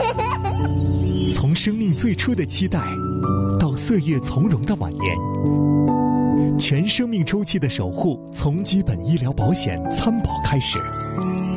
从生命最初的期待，到岁月从容的晚年，全生命周期的守护，从基本医疗保险参保开始。